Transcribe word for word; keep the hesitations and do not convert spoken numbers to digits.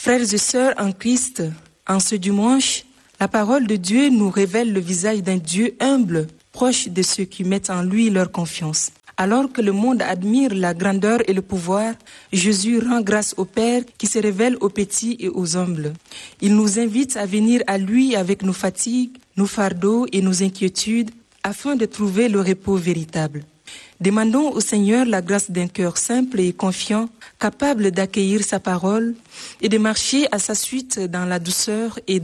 Frères et sœurs en Christ, en ce dimanche, la parole de Dieu nous révèle le visage d'un Dieu humble, proche de ceux qui mettent en lui leur confiance. Alors que le monde admire la grandeur et le pouvoir, Jésus rend grâce au Père qui se révèle aux petits et aux humbles. Il nous invite à venir à lui avec nos fatigues, nos fardeaux et nos inquiétudes afin de trouver le repos véritable. Demandons au Seigneur la grâce d'un cœur simple et confiant, capable d'accueillir sa parole et de marcher à sa suite dans la douceur et